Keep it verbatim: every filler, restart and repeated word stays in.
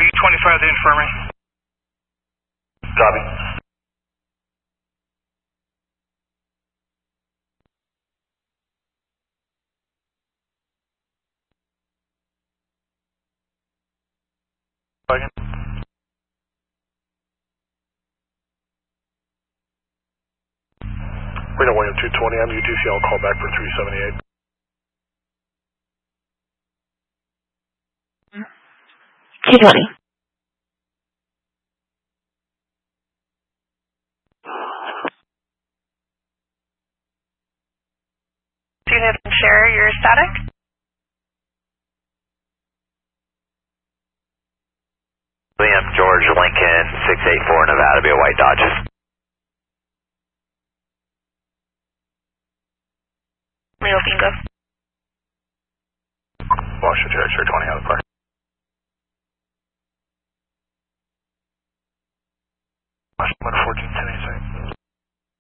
B twenty-five to infirmary. Copy. Again. Reno William two twenty, I'm U T C, I'll call back for three seventy-eight. two twenty. Unit and share your static. William George Lincoln six eight four Nevada, be a white Dodge. Leo Bingo. Washington, X-ray twenty, out of